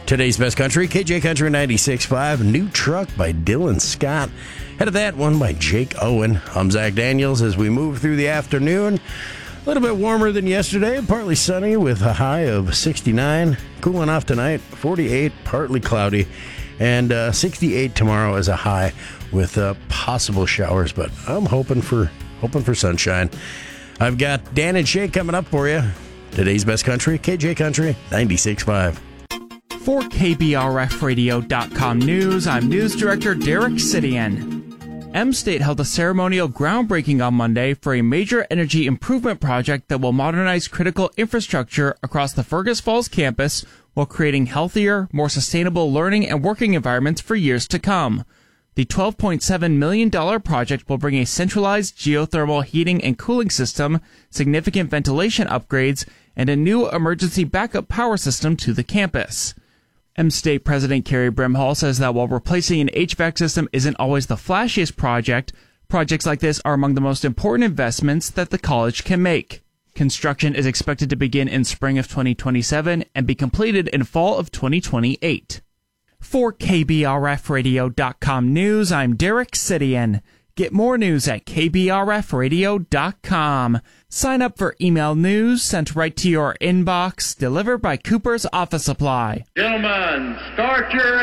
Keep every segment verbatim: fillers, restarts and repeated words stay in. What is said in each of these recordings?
Today's Best Country, K J Country ninety-six point five, New Truck by Dylan Scott. Head of that one by Jake Owen. I'm Zach Daniels as we move through the afternoon. A little bit warmer than yesterday, partly sunny with a high of sixty-nine. Cooling off tonight, forty-eight, partly cloudy. And uh, sixty-eight tomorrow as a high with uh, possible showers, but I'm hoping for hoping for sunshine. I've got Dan and Shay coming up for you. Today's Best Country, K J Country ninety-six point five. For K B R F radio dot com News, I'm News Director Derek Sidian. M-State held a ceremonial groundbreaking on Monday for a major energy improvement project that will modernize critical infrastructure across the Fergus Falls campus while creating healthier, more sustainable learning and working environments for years to come. The twelve point seven million dollars project will bring a centralized geothermal heating and cooling system, significant ventilation upgrades, and a new emergency backup power system to the campus. M-State President Carrie Brimhall says that while replacing an H V A C system isn't always the flashiest project, projects like this are among the most important investments that the college can make. Construction is expected to begin in spring of twenty twenty-seven and be completed in fall of twenty twenty-eight. For K B R F radio dot com News, I'm Derek Sidian. Get more news at K B R F radio dot com. Sign up for email news sent right to your inbox, delivered by Cooper's Office Supply. Gentlemen, start your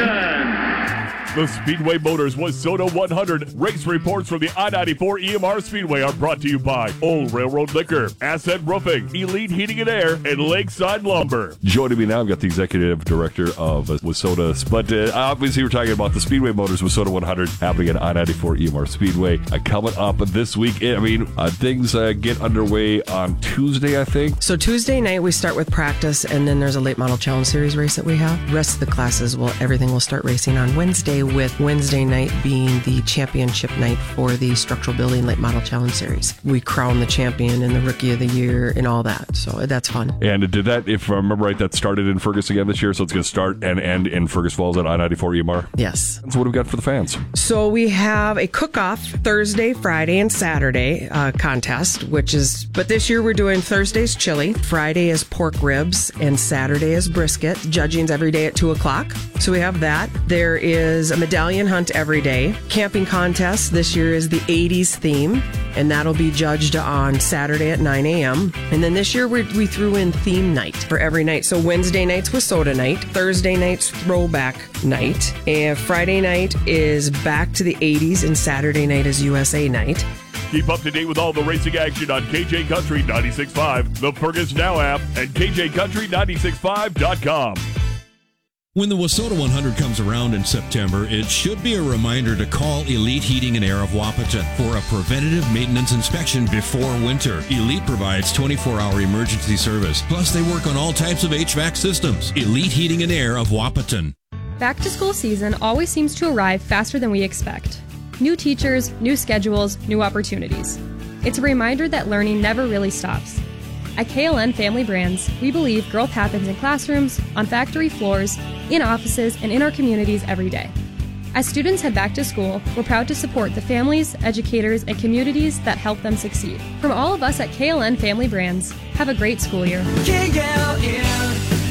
engine. The Speedway Motors Wissota one hundred race reports from the I ninety-four E M R Speedway are brought to you by Old Railroad Liquor, Ascent Roofing, Elite Heating and Air, and Lakeside Lumber. Joining me now, I've got the Executive Director of Wissota, but uh, obviously we're talking about the Speedway Motors Wissota one hundred happening at I ninety-four E M R Speedway. Uh, coming up this week, I mean, uh, things uh, get underway on Tuesday, I think. So Tuesday night we start with practice, and then there's a late model challenge series race that we have. The rest of the classes will everything will start racing on Wednesday, with Wednesday night being the championship night for the structural building late model challenge series. We crown the champion and the rookie of the year and all that, so that's fun. And did that, if I remember right, that started in Fergus again this year, so it's going to start and end in Fergus Falls at I ninety-four E M R? Yes. So what do we got for the fans? So we have a cook-off Thursday, Friday, and Saturday uh, contest, which is, but this year we're doing Thursday's chili, Friday is pork ribs, and Saturday is brisket. Judging's every day at two o'clock. So we have that. There is a medallion hunt every day. Camping contest this year is the eighties theme, and that'll be judged on Saturday at nine a.m. And then this year we, we threw in theme night for every night. So Wednesday night's Wissota night, Thursday night's throwback night, and Friday night is back to the eighties, and Saturday night is U S A night. Keep up to date with all the racing action on K J Country ninety-six point five, the Fergus Now app, and K J Country ninety-six point five dot com. When the Wissota one hundred comes around in September, it should be a reminder to call Elite Heating and Air of Wahpeton for a preventative maintenance inspection before winter. Elite provides twenty-four hour emergency service. Plus, they work on all types of H V A C systems. Elite Heating and Air of Wahpeton. Back to school season always seems to arrive faster than we expect. New teachers, new schedules, new opportunities. It's a reminder that learning never really stops. At K L N Family Brands, we believe growth happens in classrooms, on factory floors, in offices, and in our communities every day. As students head back to school, we're proud to support the families, educators, and communities that help them succeed. From all of us at K L N Family Brands, have a great school year. K L N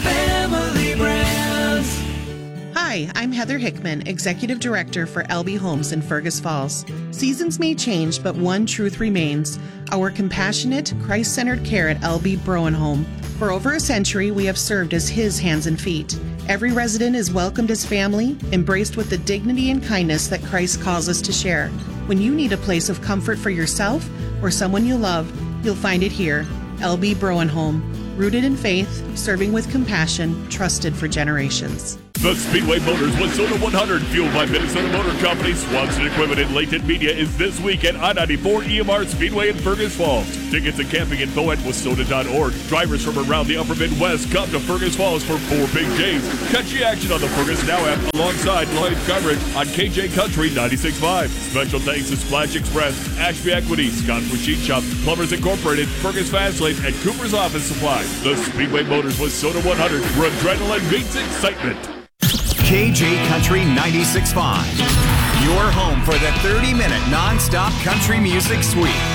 Family Brands. Hi, I'm Heather Hickman, Executive Director for L B Homes in Fergus Falls. Seasons may change, but one truth remains: our compassionate, Christ-centered care at L B Broen Home. For over a century, we have served as His hands and feet. Every resident is welcomed as family, embraced with the dignity and kindness that Christ calls us to share. When you need a place of comfort for yourself or someone you love, you'll find it here. L B Broen Home. Rooted in faith, serving with compassion, trusted for generations. The Speedway Motors Wissota one hundred, fueled by Minnesota Motor Company, Swanson Equipment, and Latent Media, is this week at I ninety-four E M R Speedway in Fergus Falls. Tickets and camping info at Wissota dot org. Drivers from around the upper Midwest come to Fergus Falls for four big days. Catch the action on the Fergus Now app alongside live coverage on K J Country ninety-six point five. Special thanks to Splash Express, Ashby Equity, Scott Machine Shop, Plumbers Incorporated, Fergus Fast Lane, and Cooper's Office Supply. The Speedway Motors Wissota one hundred, where adrenaline meets excitement. K J Country ninety-six point five, your home for the thirty minute non-stop country music suite.